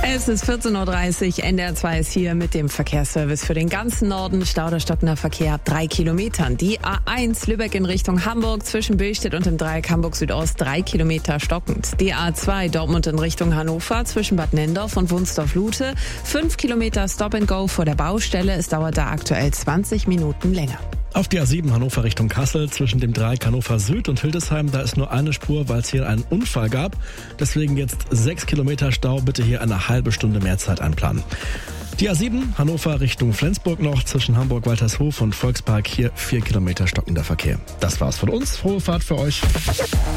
Es ist 14.30 Uhr, NDR 2 ist hier mit dem Verkehrsservice für den ganzen Norden. Stau oder stockender Verkehr ab 3 Kilometern. Die A1 Lübeck in Richtung Hamburg zwischen Billstedt und dem Dreieck Hamburg Südost 3 Kilometer stockend. Die A2 Dortmund in Richtung Hannover zwischen Bad Nenndorf und Wunsdorf-Lute 5 Kilometer Stop and Go vor der Baustelle. Es dauert da aktuell 20 Minuten länger. Auf der A7 Hannover Richtung Kassel zwischen dem Dreieck Hannover Süd und Hildesheim, da ist nur eine Spur, weil es hier einen Unfall gab. Deswegen jetzt 6 Kilometer Stau, bitte hier eine halbe Stunde mehr Zeit einplanen. Die A7 Hannover Richtung Flensburg noch zwischen Hamburg-Waltershof und Volkspark, hier 4 Kilometer stockender Verkehr. Das war's von uns, frohe Fahrt für euch.